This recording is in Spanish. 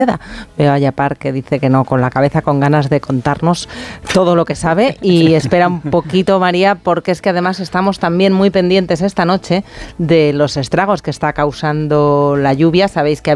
Veo a Yapar que dice que no, con la cabeza con ganas de contarnos todo lo que sabe, y espera un poquito, María, porque es que además estamos también muy pendientes esta noche de los estragos que está causando la lluvia. Sabéis que